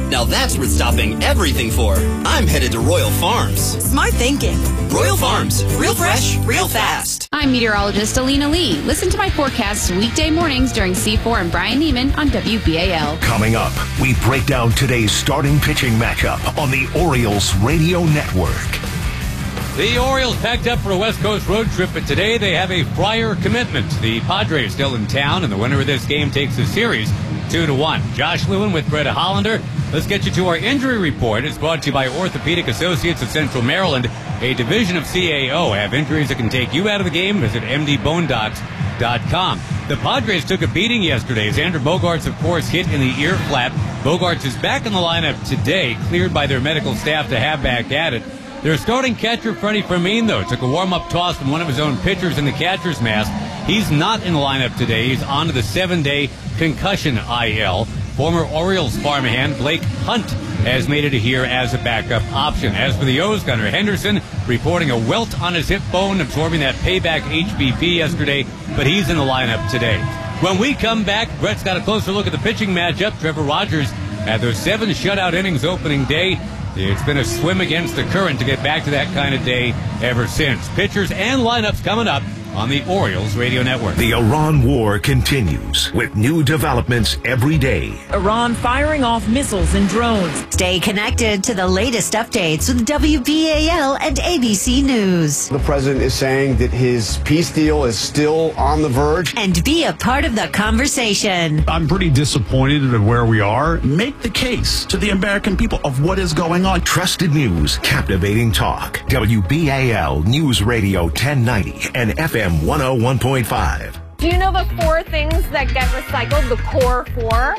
Now that's worth stopping everything for. I'm headed to Royal Farms. Smart thinking. Royal Farms. Real fresh, real fast. I'm meteorologist Alina Lee. Listen to my forecasts weekday mornings during C4 and Brian Neiman on WBAL. Coming up, we break down today's starting pitching matchup on the Orioles Radio Network. The Orioles packed up for a West Coast road trip, but today they have a prior commitment. The Padres still in town, and the winner of this game takes the series 2-1. Josh Lewin with Brett Hollander. Let's get you to our injury report. It's brought to you by Orthopedic Associates of Central Maryland, a division of CAO. Have injuries that can take you out of the game? Visit mdbonedocs.com. The Padres took a beating yesterday. Xander Bogaerts, of course, hit in the ear flap. Bogaerts is back in the lineup today, cleared by their medical staff to have back at it. Their starting catcher, Freddie Fermin, though, took a warm-up toss from one of his own pitchers in the catcher's mask. He's not in the lineup today. He's on to the 7-day concussion IL. Former Orioles farmhand Blake Hunt has made it here as a backup option. As for the O's, Gunnar Henderson reporting a welt on his hip bone, absorbing that payback HBP yesterday, but he's in the lineup today. When we come back, Brett's got a closer look at the pitching matchup. Trevor Rogers had those 7 shutout innings opening day. It's been a swim against the current to get back to that kind of day ever since. Pitchers and lineups coming up on the Orioles Radio Network. The Iran war continues with new developments every day. Iran firing off missiles and drones. Stay connected to the latest updates with WBAL and ABC News. The president is saying that his peace deal is still on the verge. And be a part of the conversation. I'm pretty disappointed at where we are. Make the case to the American people of what is going on. Trusted news, captivating talk. WBAL News Radio 1090 and FM 101.5. Do you know the 4 things that get recycled? The core 4?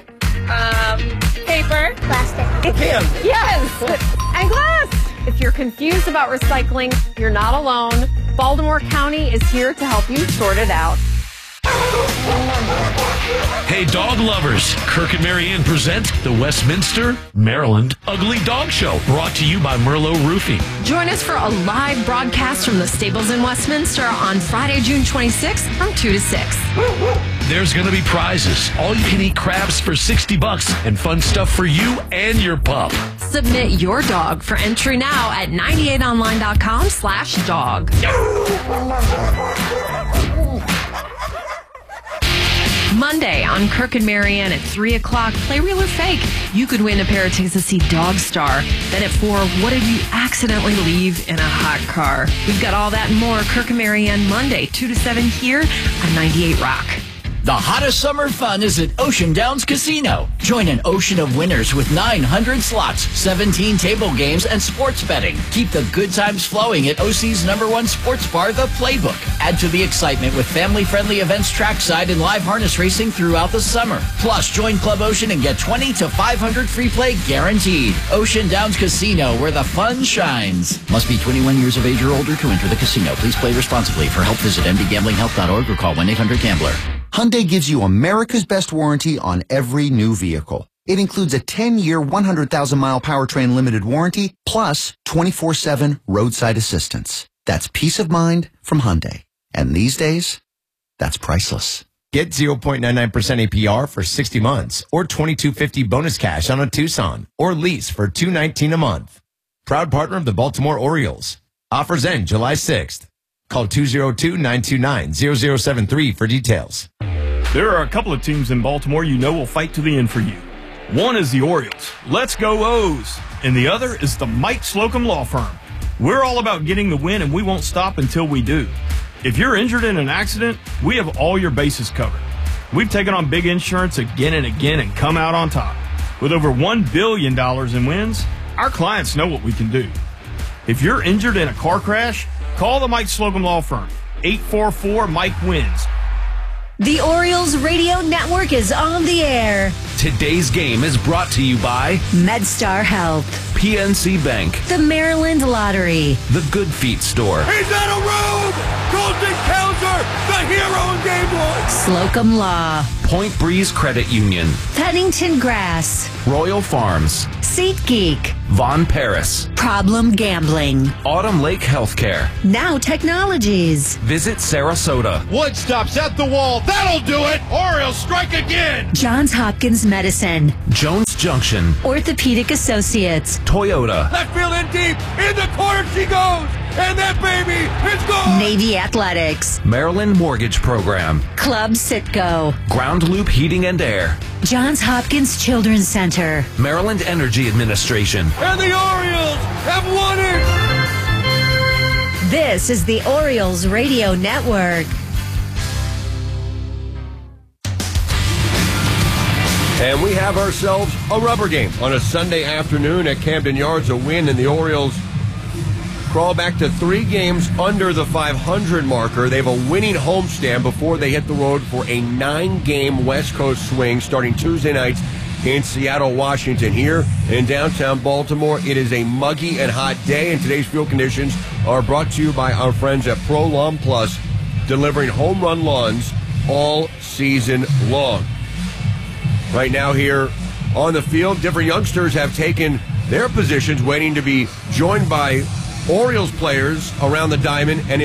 Paper. Plastic. Can. Yes. And glass. If you're confused about recycling, you're not alone. Baltimore County is here to help you sort it out. Hey, dog lovers. Kirk and Marianne present the Westminster, Maryland Ugly Dog Show, brought to you by Merlot Roofing. Join us for a live broadcast from the stables in Westminster on Friday, June 26th from 2 to 6. There's going to be prizes, all-you-can-eat crabs for $60, and fun stuff for you and your pup. Submit your dog for entry now at 98online.com/dog. Monday on Kirk and Marianne at 3 o'clock, play real or fake. You could win a pair of tickets to see Dog Star. Then at 4, what did you accidentally leave in a hot car? We've got all that and more. Kirk and Marianne Monday, 2 to 7 here on 98 Rock. The hottest summer fun is at Ocean Downs Casino. Join an ocean of winners with 900 slots, 17 table games, and sports betting. Keep the good times flowing at OC's #1 sports bar, The Playbook. Add to the excitement with family-friendly events trackside and live harness racing throughout the summer. Plus, join Club Ocean and get 20 to 500 free play guaranteed. Ocean Downs Casino, where the fun shines. Must be 21 years of age or older to enter the casino. Please play responsibly. For help, visit mdgamblinghelp.org or call 1-800-GAMBLER. Hyundai gives you America's best warranty on every new vehicle. It includes a 10-year, 100,000-mile powertrain limited warranty, plus 24/7 roadside assistance. That's peace of mind from Hyundai. And these days, that's priceless. Get 0.99% APR for 60 months or $2,250 bonus cash on a Tucson or lease for $219 a month. Proud partner of the Baltimore Orioles. Offers end July 6th. Call 202-929-0073 for details. There are a couple of teams in Baltimore you know will fight to the end for you. One is the Orioles. Let's go O's. And the other is the Mike Slocum Law Firm. We're all about getting the win, and we won't stop until we do. If you're injured in an accident, we have all your bases covered. We've taken on big insurance again and again and come out on top. With over $1 billion in wins, our clients know what we can do. If you're injured in a car crash, call the Mike Slocum Law Firm. 844-MIKE-WINS. The Orioles Radio Network is on the air. Today's game is brought to you by MedStar Health, PNC Bank, the Maryland Lottery, the Good Feet Store. He's on a road! Colton Cowser, the hero in Game 1! Slocum Law, Point Breeze Credit Union, Pennington Grass, Royal Farms, SeatGeek, Von Paris, Problem Gambling, Autumn Lake Healthcare, Now Technologies. Visit Sarasota. Woodstops at the wall. That'll do it. Orioles strike again. Johns Hopkins Medicine, Jones Junction. Orthopedic Associates. Toyota. Left field in deep. In the corner she goes. And that baby is gone. Navy Athletics. Maryland Mortgage Program. Club Citgo. Ground Loop Heating and Air. Johns Hopkins Children's Center. Maryland Energy Administration. And the Orioles have won it. This is the Orioles Radio Network. And we have ourselves a rubber game on a Sunday afternoon at Camden Yards, a win, and the Orioles crawl back to 3 games under the 500 marker. They have a winning homestand before they hit the road for a 9-game West Coast swing starting Tuesday nights in Seattle, Washington. Here in downtown Baltimore, it is a muggy and hot day, and today's field conditions are brought to you by our friends at Pro Lawn Plus, delivering home run lawns all season long. Right now here on the field, different youngsters have taken their positions, waiting to be joined by Orioles players around the diamond and